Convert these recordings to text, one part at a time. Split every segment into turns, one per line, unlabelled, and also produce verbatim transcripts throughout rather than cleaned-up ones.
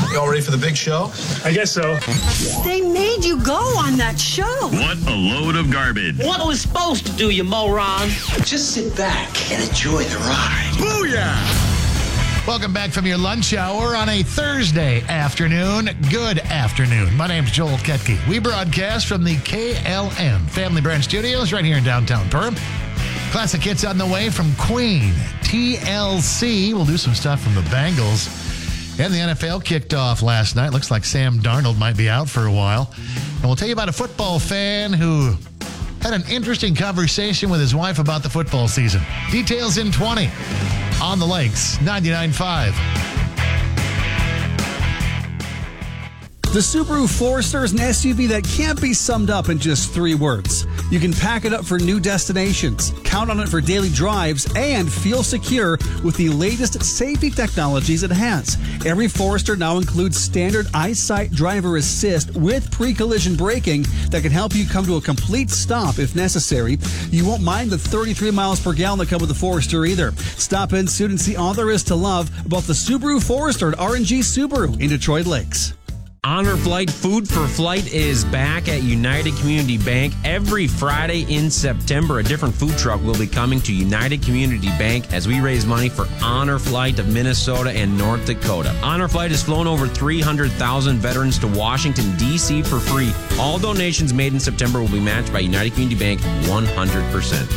You all ready for the big show?
I guess so.
They made you go on that show.
What a load of garbage.
What are we supposed to do, you moron?
Just sit back and enjoy the ride.
Booyah! Welcome back from your lunch hour on a Thursday afternoon. Good afternoon. My name's Joel Ketke. We broadcast from the K L M Family Brand Studios right here in downtown Perham. Classic hits on the way from Queen. T L C. We'll do some stuff from the Bengals. And the N F L kicked off last night. Looks like Sam Darnold might be out for a while. And we'll tell you about a football fan who had an interesting conversation with his wife about the football season. Details in twenty on the Lakes, ninety-nine point five.
The Subaru Forester is an S U V that can't be summed up in just three words. You can pack it up for new destinations, count on it for daily drives, and feel secure with the latest safety technologies it has. Every Forester now includes standard EyeSight driver assist with pre-collision braking that can help you come to a complete stop if necessary. You won't mind the thirty-three miles per gallon that come with the Forester either. Stop in soon and see all there is to love about the Subaru Forester at R and G Subaru in Detroit Lakes.
Honor Flight Food for Flight is back at United Community Bank. Every Friday in September, a different food truck will be coming to United Community Bank as we raise money for Honor Flight of Minnesota and North Dakota. Honor Flight has flown over three hundred thousand veterans to Washington, D C for free. All donations made in September will be matched by United Community Bank one hundred percent.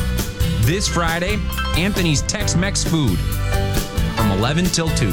This Friday, Anthony's Tex-Mex Food from eleven till two.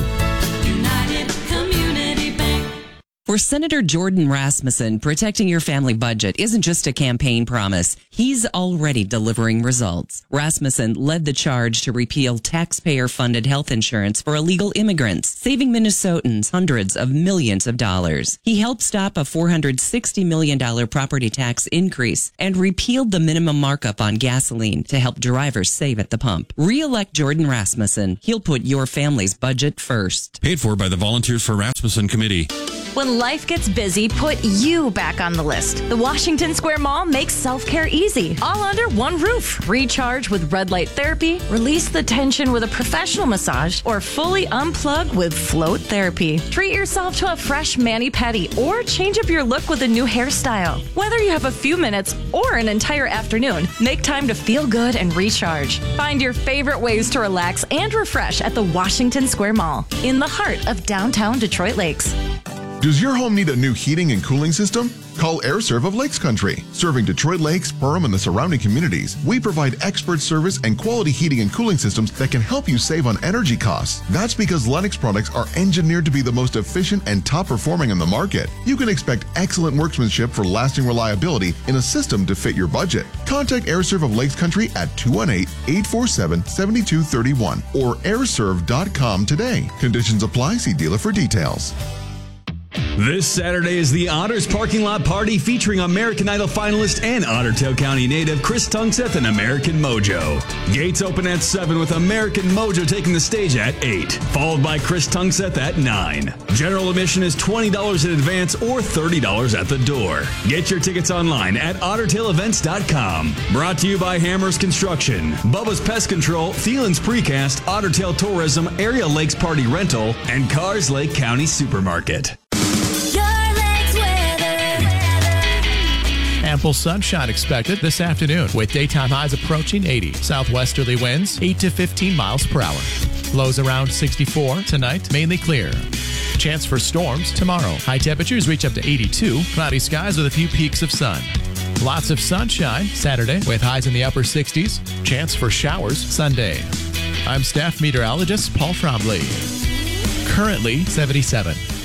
United Community Bank. For Senator Jordan Rasmussen, protecting your family budget isn't just a campaign promise. He's already delivering results. Rasmussen led the charge to repeal taxpayer-funded health insurance for illegal immigrants, saving Minnesotans hundreds of millions of dollars. He helped stop a four hundred sixty million dollars property tax increase and repealed the minimum markup on gasoline to help drivers save at the pump. Re-elect Jordan Rasmussen. He'll put your family's budget first.
Paid for by the Volunteers for Rasmussen Committee.
When life gets busy, put you back on the list. The Washington Square Mall makes self-care easy, all under one roof. Recharge with red light therapy, release the tension with a professional massage, or fully unplug with float therapy. Treat yourself to a fresh mani-pedi or change up your look with a new hairstyle. Whether you have a few minutes or an entire afternoon, make time to feel good and recharge. Find your favorite ways to relax and refresh at the Washington Square Mall, in the heart of downtown Detroit Lakes.
Does your home need a new heating and cooling system? Call AirServe of Lakes Country. Serving Detroit Lakes, Perham, and the surrounding communities, we provide expert service and quality heating and cooling systems that can help you save on energy costs. That's because Lennox products are engineered to be the most efficient and top performing in the market. You can expect excellent workmanship for lasting reliability in a system to fit your budget. Contact AirServe of Lakes Country at two one eight, eight four seven, seven two three one or airserve dot com today. Conditions apply. See dealer for details.
This Saturday is the Otters Parking Lot Party featuring American Idol finalist and Ottertail County native Chris Tungseth and American Mojo. Gates open at seven with American Mojo taking the stage at eight, followed by Chris Tungseth at nine. General admission is twenty dollars in advance or thirty dollars at the door. Get your tickets online at ottertail events dot com. Brought to you by Hammers Construction, Bubba's Pest Control, Thielen's Precast, Ottertail Tourism, Area Lakes Party Rental, and Cars Lake County Supermarket.
Ample sunshine expected this afternoon with daytime highs approaching eighty. Southwesterly winds eight to fifteen miles per hour. Lows around sixty-four tonight, mainly clear. Chance for storms tomorrow. High temperatures reach up to eighty-two. Cloudy skies with a few peaks of sun. Lots of sunshine Saturday with highs in the upper sixties. Chance for showers Sunday. I'm staff meteorologist Paul Fromley. Currently seventy-seven.